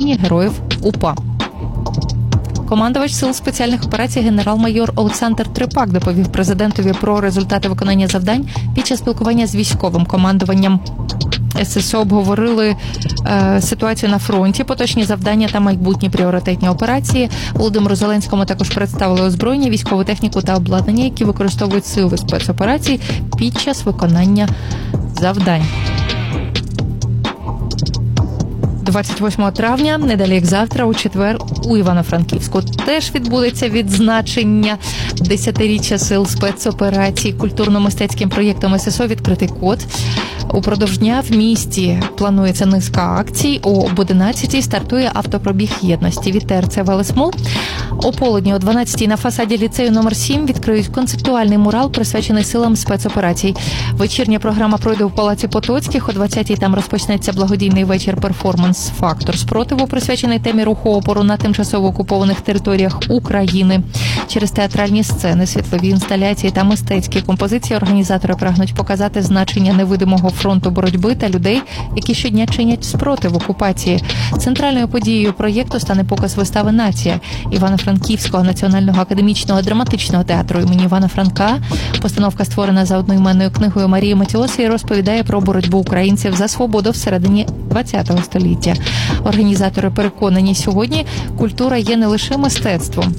імені Героїв УПА. Командувач Сил спеціальних операцій генерал-майор Олександр Трипак доповів президентові про результати виконання завдань під час спілкування з військовим командуванням. ССО обговорили ситуацію на фронті, поточні завдання та майбутні пріоритетні операції. Володимиру Зеленському також представили озброєння, військову техніку та обладнання, які використовують сили спецоперацій під час виконання завдань. 28 травня, недалі як завтра, у четвер, у Івано-Франківську теж відбудеться відзначення 10-річчя сил спецоперацій культурно-мистецьким проєктом ССО «Відкритий код». Упродовж дня в місті планується низка акцій. Об 11-й стартує автопробіг єдності від ТРЦ «Велесмол». О полудні о 12-й на фасаді ліцею номер 7 відкриють концептуальний мурал, присвячений силам спецоперацій. Вечірня програма пройде в Палаці Потоцьких. О 20-й там розпочнеться благодійний вечір «Перформанс. Фактор спротиву», присвячений темі руху опору на тимчасово окупованих територіях України. Через театральні сцени, світлові інсталяції та мистецькі композиції організатори прагнуть показати значення невидимого фронту боротьби та людей, які щодня чинять спротив окупації. Центральною подією проєкту стане показ вистави «Нація» Івано-Франківського національного академічного драматичного театру імені Івана Франка. Постановка, створена за одноіменною книгою Марії Матіоси, і розповідає про боротьбу українців за свободу всередині ХХ століття. Організатори переконані, сьогодні культура є не лише мистецтвом.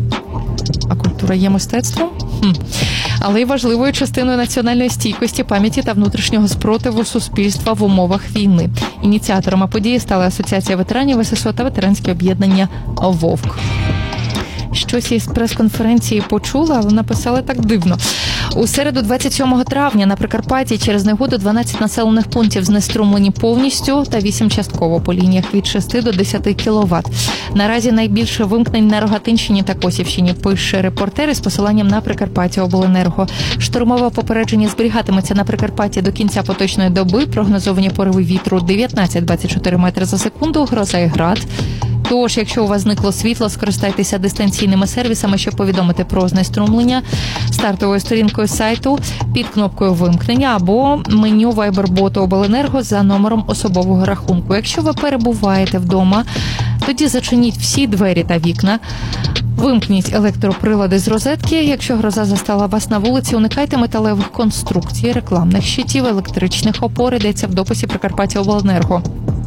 А культура є мистецтвом? Але й важливою частиною національної стійкості, пам'яті та внутрішнього спротиву суспільства в умовах війни. Ініціаторами події стали Асоціація ветеранів ССО та ветеранське об'єднання «Вовк». Щось із прес-конференції почула, але написали так дивно. У середу 27 травня на Прикарпатті через негоду 12 населених пунктів знеструмлені повністю та 8 частково по лініях від 6 до 10 кВт. Наразі найбільше вимкнень на Рогатинщині та Косівщині, пише репортер із посиланням на Прикарпаттяобленерго. Штормове попередження зберігатиметься на Прикарпатті до кінця поточної доби. Прогнозовані пориви вітру 19-24 метри за секунду, гроза і град. Тож, якщо у вас зникло світло, скористайтеся дистанційними сервісами, щоб повідомити про знеструмлення, стартовою сторінкою сайту під кнопкою «Вимкнення» або меню Viber-боту Обленерго за номером особового рахунку. Якщо ви перебуваєте вдома, тоді зачиніть всі двері та вікна, вимкніть електроприлади з розетки. Якщо гроза застала вас на вулиці, уникайте металевих конструкцій, рекламних щитів, електричних опор, йдеться в дописі Прикарпаттяобленерго.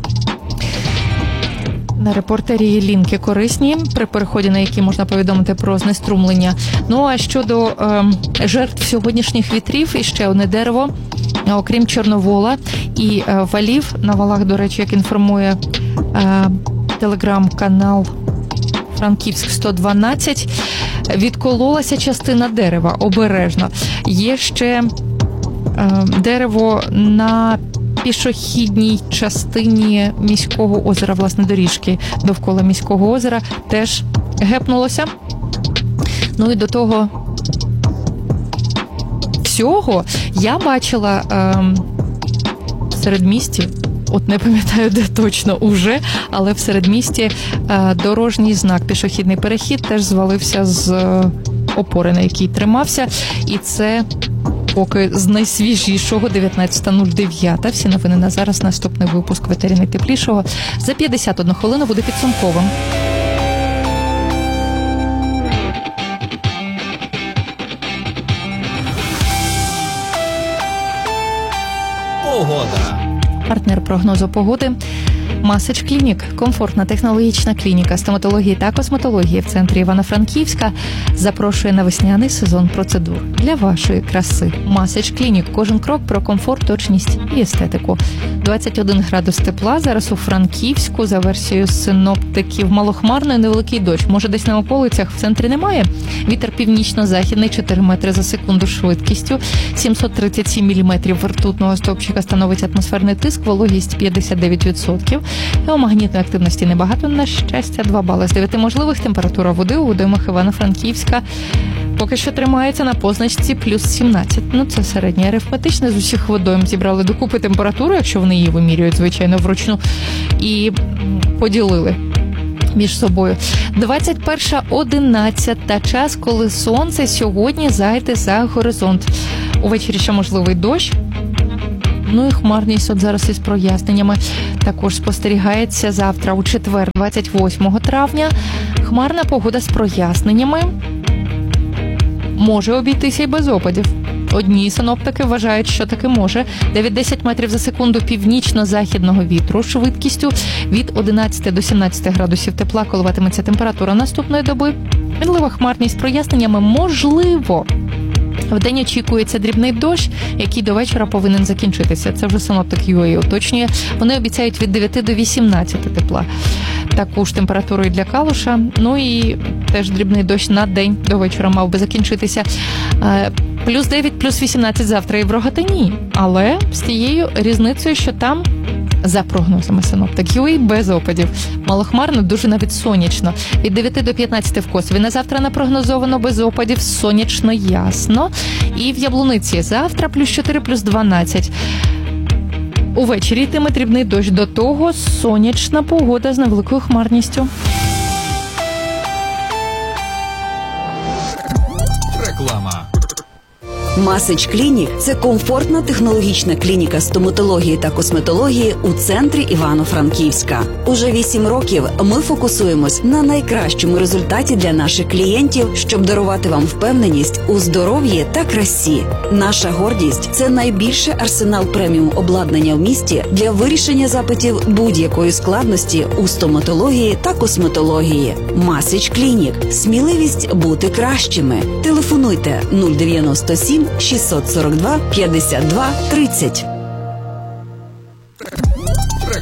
На репортері є лінки корисні, при переході на які можна повідомити про знеструмлення. Ну а щодо жертв сьогоднішніх вітрів, іще одне дерево, окрім чорновола і валів, на валах, до речі, як інформує телеграм-канал Франківськ 112, відкололася частина дерева, обережно. Є ще дерево на пішохідній частині міського озера, власне, доріжки довкола міського озера, теж гепнулося. Ну і до того всього я бачила в середмісті, от не пам'ятаю, де точно уже, але в середмісті дорожній знак «Пішохідний перехід» теж звалився з опори, на якій тримався, і це поки з найсвіжішого 19.09. Всі новини на зараз. Наступний випуск «Ветері найтеплішого» за 51 хвилину буде підсумковим. Погода. Партнер прогнозу погоди Масич Клінік. Комфортна технологічна клініка стоматології та косметології в центрі Івано-Франківська запрошує на весняний сезон процедур для вашої краси. Масич Клінік. Кожен крок про комфорт, точність і естетику. 21 градус тепла зараз у Франківську. За версією синоптиків, малохмарно і невеликий дощ. Може, десь на околицях, в центрі немає. Вітер північно-західний 4 метри за секунду швидкістю. 737 міліметрів ртутного стовпчика становить атмосферний тиск, вологість 59%. Геомагнітної активності небагато, на щастя, 2 бали з 9 можливих. Температура води у водоймах Івано-Франківська поки що тримається на позначці плюс 17. Ну, це середнє арифметичне. З усіх водойм зібрали докупи температуру, якщо вони її вимірюють, звичайно, вручну, і поділили між собою. 21:11 час, коли сонце сьогодні зайде за горизонт. Увечері ще можливий дощ. Ну і хмарність от зараз із проясненнями також спостерігається завтра у четвер, 28 травня. Хмарна погода з проясненнями. Може обійтися й без опадів. Одні синоптики вважають, що таки може. 9-10 метрів за секунду північно-західного вітру, швидкістю від 11 до 17 градусів тепла коливатиметься температура наступної доби. Мінлива хмарність з проясненнями можливо. Вдень очікується дрібний дощ, який до вечора повинен закінчитися. Це вже синоптик UA уточнює. Вони обіцяють від 9 до 18 тепла. Таку ж температуру і для Калуша. Ну і теж дрібний дощ на день до вечора мав би закінчитися. Плюс 9, плюс 18 завтра і в Рогатині. Але з тією різницею, що там, за прогнозами синоптик UA, без опадів. Малохмарно, дуже навіть сонячно. Від 9 до 15 в Косові на завтра не прогнозовано, без опадів, сонячно, ясно. І в Яблуниці завтра плюс 4, плюс 12. Увечері йтиме дрібний дощ, до того сонячна погода з невеликою хмарністю. Реклама. Масич Клінік – це комфортна технологічна клініка стоматології та косметології у центрі Івано-Франківська. Уже 8 років ми фокусуємось на найкращому результаті для наших клієнтів, щоб дарувати вам впевненість у здоров'ї та красі. Наша гордість – це найбільший арсенал преміум обладнання в місті для вирішення запитів будь-якої складності у стоматології та косметології. Масич Клінік – сміливість бути кращими. Телефонуйте 097 642 52 30.